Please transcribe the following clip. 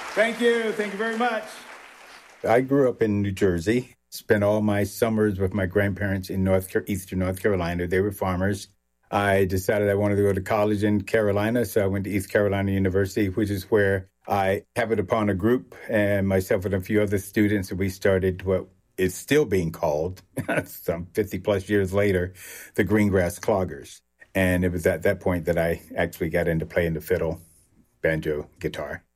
Thank you. Thank you very much. I grew up in New Jersey, spent all my summers with my grandparents in Eastern North Carolina. They were farmers. I decided I wanted to go to college in Carolina, so I went to East Carolina University, which is where I happened upon a group and myself and a few other students, and we started what is still being called, some 50 plus years later, the Greengrass Cloggers. And it was at that point that I actually got into playing the fiddle, banjo, guitar.